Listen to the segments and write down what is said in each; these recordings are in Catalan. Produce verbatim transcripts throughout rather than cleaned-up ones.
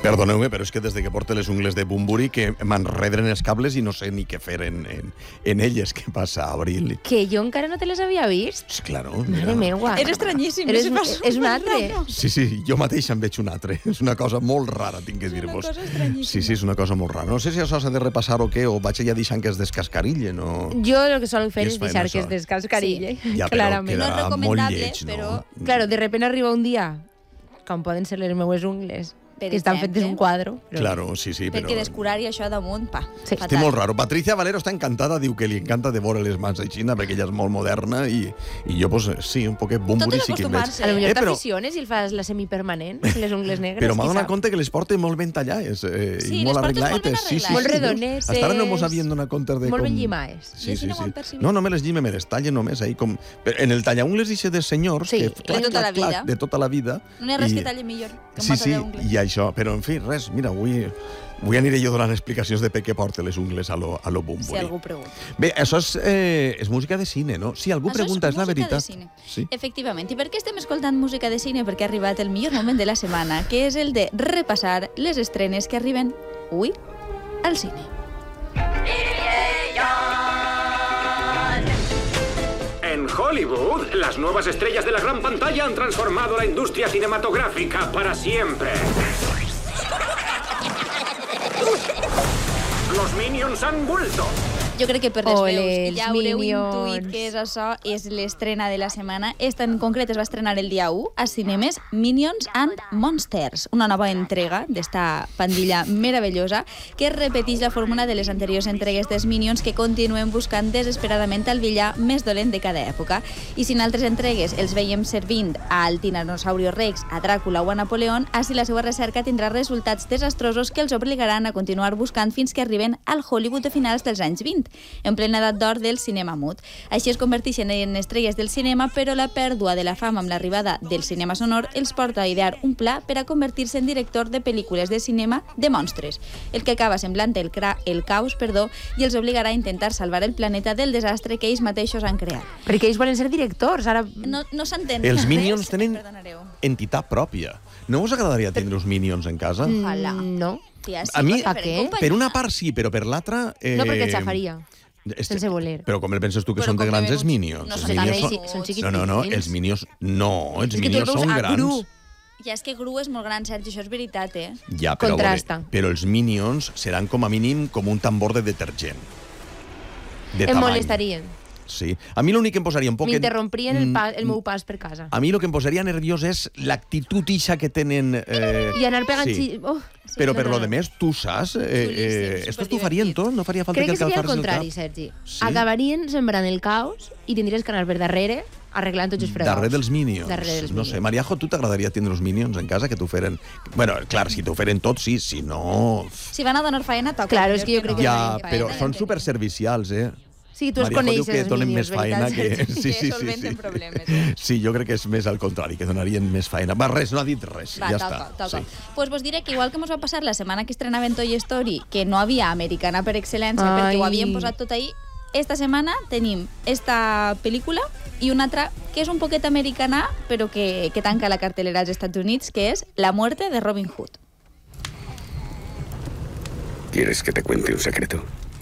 Perdoneu-me, però és que des de que porto les ungles de Bumburi que m'enredren els cables i no sé ni què fer en, en, en elles. Què passa, Abril? Que jo encara no te les havia vist? Pues claro. Mare meua. Era estranyíssim. Eres, és, és un altre. Sí, sí, jo mateix em veig un altre. És una cosa molt rara, tinc que dir-vos. És una cosa estranyíssima. Sí, sí, és una cosa molt rara. No sé si això s'ha de repassar o què, o vaig ja deixant que es descascarillen, o... Jo el que sol fer I és es fa en deixar això. que es descascarille. Ja, però clarament. No és quedarà molt recomendable, lleig, no? però- Claro, de repente arriba un dia, com poden ser les meues ungles, Per que estan exemple. fetes un quadro. Però... Claro, sí, sí, però... Perquè descurar-hi això damunt, pa, Sí. fatal. Estic molt raro. Patricia Valero està encantada, diu que li encanta de veure les mans així, perquè ella és molt moderna i, i jo, pues, sí, un poquet Bumburi Tot és sí que em veig. acostumar-se. A lo millor Eh, però- t'aficiones i el fas la semipermanent, les ungles negres. Però m'ha qui donat sap? compte que les porta molt ben tallades eh, Sí, i les molt portes molt ben arregladetes. Sí, sí, sí, Molt veus? redoneses. Hasta ara no mos havien donat compte de Molt com... ben llimaes. Sí, I sí, així no ho sí. han percebut. No, no me les llime, me les tallen només ahí com... En el tallaungles ixe de senyors, Sí, que... de tota la vida. de tota la vida. No hi ha res I- que talli millor que un Sí, sí, matadeungles. i això. Però, en fi, res, mira, avui... Avui aniré jo donant explicacions de per què porta les ungles a lo, a lo Bumburi. Si algú pregunta. Bé, això és, eh, és música de cine, no? Si algú Això pregunta, és, la música veritat. de cine. Sí. Efectivament. I per què estem escoltant música de cine? Perquè ha arribat el millor moment de la setmana, que és el de repassar les estrenes que arriben avui al cine. En Hollywood, las nuevas estrellas de la gran pantalla han transformado la industria cinematográfica para siempre. Los Minions han vuelto. Jo crec que per les Ole, veus els ja haureu Minions. intuït que és això, és l'estrena de la setmana. Esta en concret es va estrenar el dia u a cinemes, Minions and Monsters, una nova entrega d'esta pandilla meravellosa que repeteix la fórmula de les anteriors entregues dels Minions, que continuen buscant desesperadament el villà més dolent de cada època. I si en altres entregues els veiem servint al Tiranosaurio Rex, a Dràcula o a Napoleón, així la seva recerca tindrà resultats desastrosos que els obligaran a continuar buscant fins que arriben al Hollywood de finals dels anys vint, en plena edat d'or del cinema mut. Així es converteixen en estrelles del cinema, però la pèrdua de la fama amb l'arribada del cinema sonor els porta a idear un pla per a convertir-se en director de pel·lícules de cinema de monstres, el que acaba semblant el, cra el caos perdó, i els obligarà a intentar salvar el planeta del desastre que ells mateixos han creat. Perquè ells volen ser directors, ara... No, no s'entén. Els res, Minions tenen perdonareu. entitat pròpia. No us agradaria tindre uns Minions en casa? Ojalà. No. Tia, sí, A mi- però A per què? companyia. Per una part sí, però per l'altra... Eh, No, perquè xafaria. este- sense voler. Però com el penses tu que Però són de com grans que els Minions? no Els són Minions tan són... petits, són xiquitins. No, no, no, els Minions... No, els És que tu Minions veus són a grans. Gru. Ja és que Gru és molt gran, Sergi, això és veritat, eh? Ja, però, Contrasta. veure, però els Minions seran com a mínim com un tambor de detergent. De Em tamany. molestarien. Sí. A mi l'únic que em posaria un poc... M'interromprien el, pa, el Mm, meu pas per casa. A mi el que em posaria nerviós és l'actitud ixa que tenen... Eh, I anar pegant... sí. Sí. Oh, Però no, per no, lo no. de més, tu saps... Eh, eh, Xulíssim, esto t'ho farien superdivertit. tot? No faria falta Crec que que el seria al calfares el contrari, cap? Sergi. Sí? Acabarien sembrant el caos i tindries que anar per darrere arreglant tots els fregaus. Darrere dels Minions. Darrere dels no Minions. sé, Mariajo, tu t'agradaria tindre els Minions en casa que t'ho feren... Bueno, clar, si t'ho feren tots, sí, si no... Si van a donar faena, toca. Claro, és que jo crec que Ja, no. però són superservicials, eh? Sí, tu els Mariajo diu coneixes, que els donen Minions, més faena veritat, que... Sergi? Sí, sí, sí, solventen sí. problemes, eh? Sí, jo crec que és més al contrari, que donarien més feina. Va, res, no ha dit res, Va, ja toca, està. toca. Sí. Pues vos diré que igual que ens va passar la setmana que estrenaven Toy Story, que no havia americana per excel·lència, Ai. perquè ho havien posat tot ahí, esta setmana tenim esta pel·lícula i una altra que és un poquet americana, però que, que tanca la cartelera als Estats Units, que és La muerte de Robin Hood. ¿Quieres que te cuente un secreto?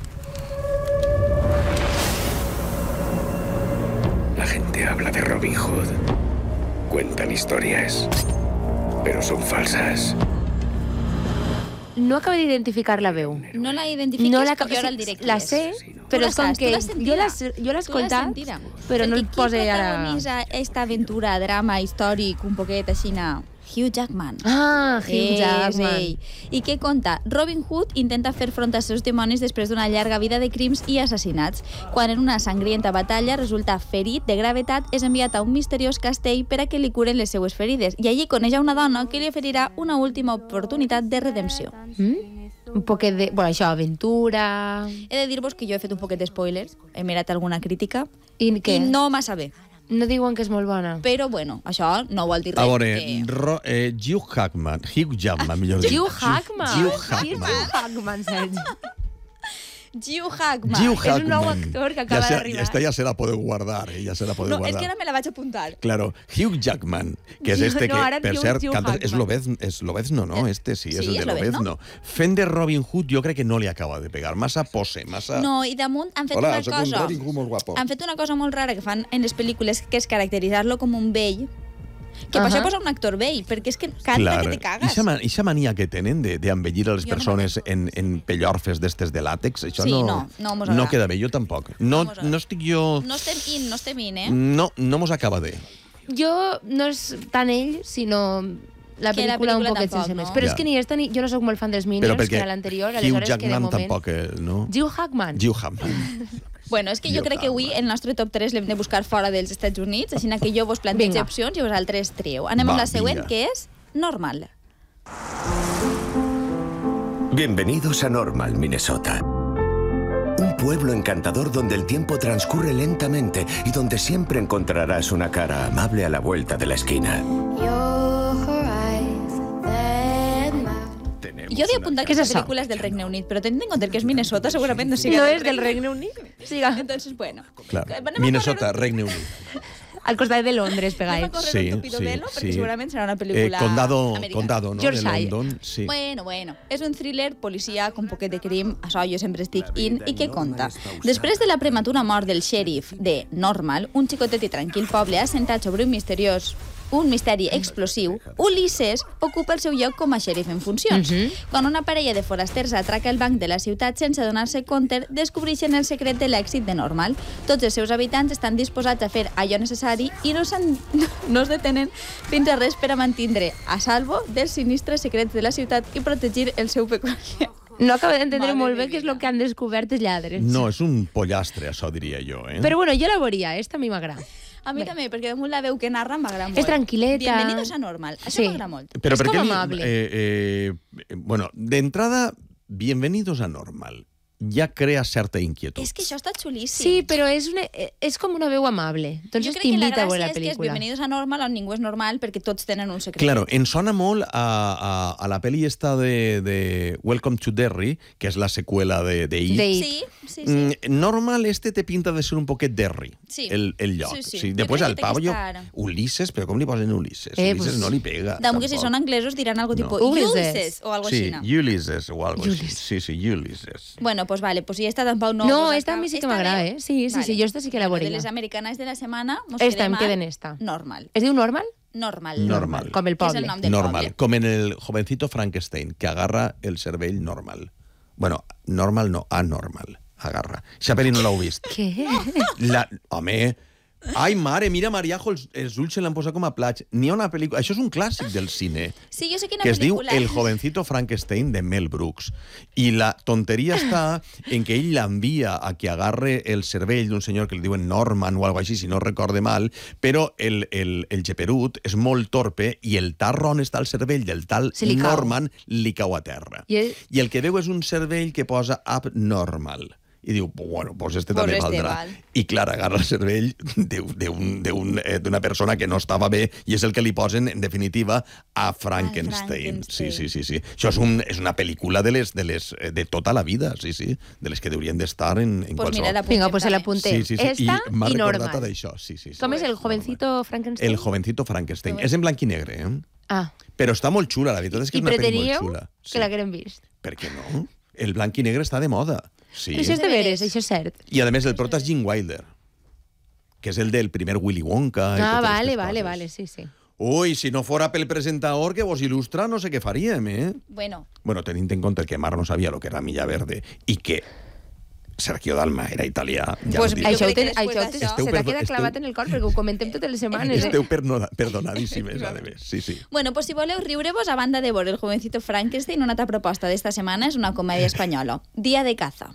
La gente habla de Robin Hood. Cuentan historias, pero son falsas. No acabo d'identificar la veu. No la identifiques, No la, jo ara el diré qui la és. sé, Tu però la és com saps, tu que l'has sentida. jo l'he jo l'he Tu l'has escoltat, sentida. però no el Perquè pose qui ara... protagonitza esta aventura, drama històric, un poquet així, Hugh Jackman. Ah, Hugh És Jackman. ell. I què conta? Robin Hood intenta fer front als seus dimonis després d'una llarga vida de crims i assassinats. Quan en una sangrienta batalla resulta ferit de gravetat, és enviat a un misteriós castell per a que li curen les seues ferides. I allí coneix a una dona que li oferirà una última oportunitat de redempció. Mm? Un poquet de... Bueno, això, aventura... He de dir-vos que jo he fet un poquet de spoilers, he mirat alguna crítica, I què? i no massa bé. No diuen que és molt bona. Però, bueno, això no vol dir res. A veure, que... Ro, eh, Hugh Jackman, Hugh Jackman, millor dit. Hugh Jackman. Hugh Qui és Jackman. Hugh Jackman, Sergi? Hugh Jackman. Hugh És un nou Jackman. actor que Ja acaba se- d'arribar. Esta ja se la podeu guardar, eh? Ja se la podeu No, és guardar. que ara me la vaig apuntar. Claro, Hugh Jackman, que és No, este que, no, ara per Hugh- cert, Hugh canta... És Jackman. Lobezno, és Lobezno, no? Este sí, és Sí, el és de Lobezno. Lobezno. Fender Robin Hood jo crec que no li acaba de pegar. Massa pose, massa... No, i damunt han fet Hola, una soc un cosa... Robin Hood molt guapo. Han fet una cosa molt rara que fan en les pel·lícules, que és caracteritzar-lo com un vell, que per Ahà. això posa un actor vell, perquè és que canta que te cagues. Ixa, ma- ixa mania que tenen de, de embellir a les Jo no persones m'agrada. en, en pellorfes d'estes de làtex, això Sí, no, no, no mos no agrada. queda bé, jo tampoc. No, No mos agrada. no estic jo... No estem in, no estem in, eh? No, no mos acaba de... Jo no és tant ell, sinó la Que la pel·lícula un pel·lícula poquet tampoc, sense no? més. Però Ja. és que ni esta ni... Jo no sóc molt fan dels Però Minions, que perquè era l'anterior, Hugh aleshores que de Jackman moment... tampoc, eh, no? Hugh Jackman. Hugh Jackman. Bueno, és que jo Hugh crec que avui Jackman. el nostre top tres l'hem de buscar fora dels Estats Units, així que jo vos plantejo Vinga. opcions i vosaltres trieu. Anem Va, amb la següent, vinga. que és normal. Bienvenidos a Normal, Minnesota. Un pueblo encantador donde el tiempo transcurre lentamente y donde siempre encontrarás una cara amable a la vuelta de la esquina. Tenemos Jo he una apuntat Què que és la això? pel·lícula és del Regne Unit, però tenint en compte que és Minnesota, segurament no sigui No és del Regne Unit? Siga. Entonces, bueno. Clar. Anem a Minnesota, córrer un- Regne Unit. Al costat de Londres, Anem a pegat. córrer Sí, un tupido sí, velo, perquè sí. segurament serà una Eh, pel·lícula condado, americana. condado, no? Yorkshire. De London, sí. Bueno, bueno. És un thriller policíac, un poquet de crim, això jo sempre estic in, i què conta? Després de la prematura mort del xèrif de Normal, un xicotet i tranquil poble assentat sobre un misteriós un misteri explosiu, Ulisses ocupa el seu lloc com a xèrif en funcions. Mhm. Quan una parella de forasters atraca el banc de la ciutat sense donar-se compte, descobreixen el secret de l'èxit de Normal. Tots els seus habitants estan disposats a fer allò necessari i no, no es detenen fins a res per a mantindre a salvo dels sinistres secrets de la ciutat i protegir el seu peculiar. No acabo d'entendre Mare molt bé de què és vida. el que han descobert els lladres. No, és un pollastre, això diria jo, eh? Però bueno, jo la veuria, esta a mi m'agrada. A mi Bé. també, perquè damunt la veu que narra m'agrada molt. És tranquil·leta. Bienvenidos a Normal. Això Sí. m'agrada molt. Però és per com què li- amable. Eh, eh, bueno, d'entrada, bienvenidos a Normal. Ja crea certa inquietud. És que això està xulíssim. Sí, però és, una, és com una veu amable. jo Entonces crec que la t'invita a veure gràcia la és que és pel·lícula. Bienvenidos a Normal, on ningú és normal, perquè tots tenen un secret. Claro, em sona molt a, a, a la pel·li esta de, de Welcome to Derry, que és la seqüela de, de It. De It. Sí, sí, sí. Mm, normal, este te pinta de ser un poquet Derry, Sí. el, el lloc. Sí, sí. Sí, Jo Després crec al que pavo, té jo... aquesta- Ulisses, però com li posen Ulisses? Eh, Ulisses pues- no li pega. Damunt que si tampoc. són anglesos diran algo No. tipo Ulises. Ulysses o algo Sí, així. ¿no? Ulysses o algo així. Ulysses. Sí, sí, Ulysses. Bueno, pues vale, pues si esta tampoc no... No, vos esta a acaba- mi sí que esta m'agrada, bé? eh? Sí, sí, sí, jo esta sí que la Bueno, veuria. de les americanes de la setmana, mos Esta, quedem em a queden esta. Normal. Es diu Normal? Normal. Normal. Com el Que és poble. el nom del Normal, poble. com en el jovencito Frankenstein, que agarra el cervell normal. Bueno, normal no, anormal. Agarra. Aquesta pel·li no l'heu vist. Què? La... Home... Ai, mare, mira, Mariajo, els, els ulls se l'han posat com a plats. N'hi ha una pel·lícula... Això és un clàssic del cine. Sí, jo sé quina que es diu pel·lícula El és. jovencito Frankenstein de Mel Brooks. I la tonteria està en que ell l'envia a que agarre el cervell d'un senyor que li diuen Norman o alguna així, si no recorde mal, però el, el, el geperut és molt torpe i el tarro on està el cervell del tal Se li cau. Norman li cau a terra. I ell- I el que veu és un cervell que posa abnormal. I diu, bueno, pues este Pues també este valdrà. val. I clar, agarra el cervell d'un- d'un- d'un, eh, d'una persona que no estava bé i és el que li posen, en definitiva, a Frankenstein. Frankenstein. Sí, sí, sí, sí. Això és, un, és una pel·lícula de les, de les eh, de tota la vida, sí, sí, de les que deurien d'estar en, en Pues mira, qualsevol... la Vinga, pues se també. l'apunte. Sí, sí, sí. Esta I m'ha i recordat Normal. d'això. Sí, sí, sí. Com és el jovencito Frankenstein? El jovencito Frankenstein. És en blanc i negre, eh? Ah, Però està molt xula, la veritat és que i és una pel·li molt preteníeu xula. que l'haguérem vist. Per què no? El blanc i negre està de moda. Sí. Això és de veres, això és cert. I a més el prota és Gene Wilder, que és el del primer Willy Wonka. i Ah, totes vale, aquestes vale, coses. vale, sí, sí. Ui, si no fora pel presentador que vos il·lustra, no sé què faríem, eh? Bueno, Bueno, tenint en compte que Mar no sabia lo que era Milla Verde i que Sergio Dalma era italià. Ja Pues ho dic. Jo Això, ho crec ten, que després això te- d'això- Esteu se t'ha perdo- quedat esteu- clavat en el cor perquè ho comentem totes les setmanes. Eh? Esteu perno- perdonadíssimes, a més. Sí, sí. bueno, pues si voleu riure-vos, a banda de veure El jovencito Frankenstein, una altra proposta d'esta setmana és una comèdia espanyola, Día de caza.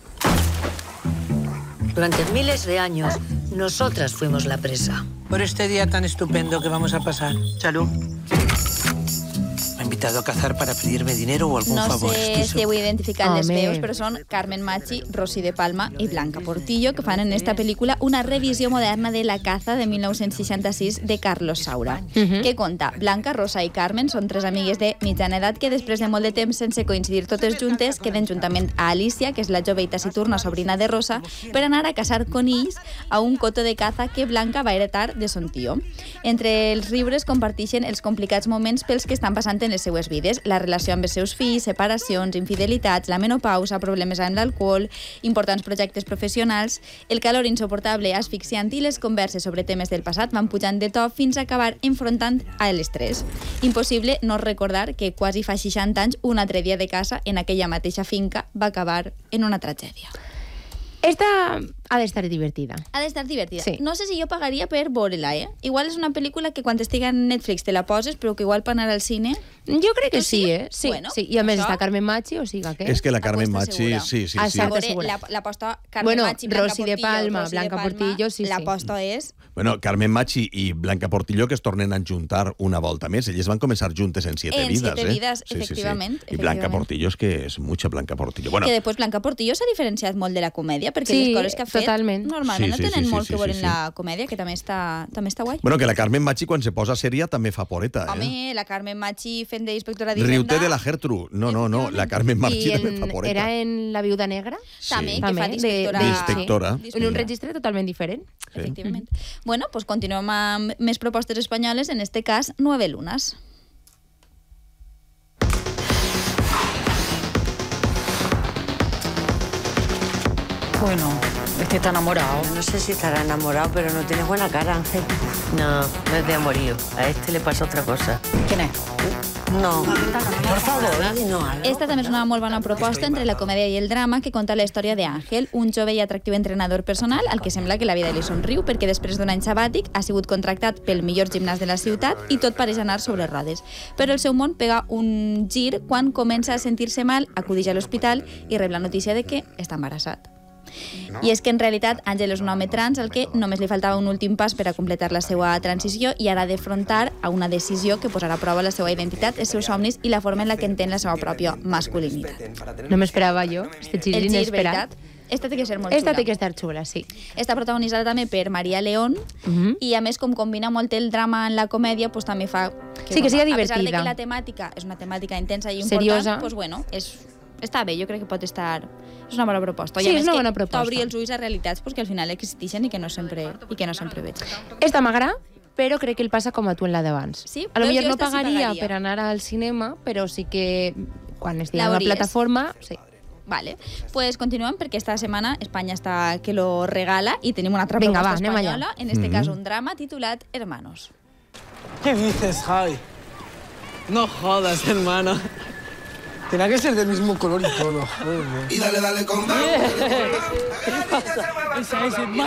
Durante miles de años, nosotras fuimos la presa. Por este día tan estupendo que vamos a pasar. Salud. ¿Me invitas invitado a cazar para pedirme dinero o algún No favor. sé Estoy si heu identificat les Home. veus, però són Carmen Machi, Rosy de Palma i Blanca Portillo, que fan en esta pel·lícula una revisió moderna de La caza de mil nou-cents seixanta-sis de Carlos Saura, Mhm. que conta Blanca, Rosa i Carmen són tres amigues de mitjana edat que després de molt de temps sense coincidir totes juntes queden juntament a Alicia, que és la jove i taciturna sobrina de Rosa, per anar a caçar conills a un coto de caza que Blanca va heretar de son tio. Entre els riures comparteixen els complicats moments pels que estan passant en les seues vides, la relació amb els seus fills, separacions, infidelitats, la menopausa, problemes amb l'alcohol, importants projectes professionals, el calor insuportable, asfixiant i les converses sobre temes del passat van pujant de to fins a acabar enfrontant a l'estrès. Impossible no recordar que quasi fa seixanta anys un altre dia de casa en aquella mateixa finca va acabar en una tragèdia. Esta ha d'estar divertida. Ha d'estar divertida. Sí. No sé si jo pagaria per veure-la, eh? Igual és una pel·lícula que quan estigui en Netflix te la poses, però que igual per anar al cine... Jo crec que Tu sí? sí, eh? Sí, Bueno, sí. I a més això- està Carmen Machi, o sigui que... És que la Carmen Apuesta Machi, segura. sí, sí, Ah, sí. A Exacte. veure, segura. la, l'aposta Carmen Bueno, Machi, Blanca Rosy de Portillo, Palma, Rosy Blanca de Palma, Portillo, sí, sí. l'aposta és... Bueno, Carmen Machi i Blanca Portillo que es tornen a juntar una volta més. Elles van començar juntes en Siete En Vidas, Siete eh? Vidas, efectivament, I Blanca efectivament. Portillo és que és mucha Blanca Portillo. Bueno, Que després Blanca Portillo s'ha diferenciat molt de la comèdia, perquè Sí, les coses que ha fet totalment. normalment Sí, no sí, tenen sí, molt sí, que sí, veure sí, en la comèdia, que també està, també està guai. bueno, que la Carmen Machi quan se posa sèria també fa poreta, eh? Home, la Carmen Machi fent d'inspectora d'Hisenda... Riute de la Gertrude. No, no, no, la Carmen Machi I també fa en, poreta. era en La viuda negra? També, Sí. que fa També, d'inspectora... de- D'inspectora. Sí. En un registre totalment diferent. Sí. Efectivament. Bueno, pues continuem amb més propostes espanyoles, en este cas, Nueve Lunas. Bueno, este está enamorado. No sé si estará enamorado, pero no tiene buena cara, Ángel. No, no es de amorío. A este le pasa otra cosa. ¿Quién es? No. Por favor. No, algo. Esta també és una molt bona proposta entre la comèdia i el drama que conta la història d'Àngel, un jove i atractiu entrenador personal al que sembla que la vida li somriu perquè després d'un any sabàtic ha sigut contractat pel millor gimnàs de la ciutat i tot pareix anar sobre rodes. Però el seu món pega un gir quan comença a sentir-se mal, acudeix a l'hospital i rep la notícia de que està embarassat. I és que en realitat Àngel és un home trans al que només li faltava un últim pas per a completar la seva transició i ara ha d'afrontar a una decisió que posarà a prova la seva identitat, els seus somnis i la forma en la que entén la seva pròpia masculinitat. No m'esperava jo, este gir El gir, inesperat. veritat? Esta té que ser molt Esta xula. té que estar xula, sí. Està protagonitzada també per Maria León Mhm. i a més com combina molt el drama en la comèdia pues, també fa que, Sí, que siga a pesar de divertida. que la temàtica és una temàtica intensa i important, Seriosa. pues, bueno, és, està bé, jo crec que pot estar... És una bona proposta. Sí, I a és més una que bona proposta. t'obri els ulls a realitats pues, que al final existeixen i que no sempre, i que no sempre veig. Esta m'agrada, però crec que el passa com a tu en la d'abans. Sí? A lo Veus, millor jo no esta sí pagaria pagaria. per anar al cinema, però sí que quan estigui La en la veuries. plataforma... Sí. Vale, pues continuem perquè esta setmana Espanya està que lo regala i tenim una altra Vinga, proposta va, anem allà. espanyola, en este cas un drama titulat Hermanos. ¿Qué dices, Javi? No jodas, hermano. Tenía que ser del mismo color y todo. Joder. Y dale, dale con Esa es, hermano.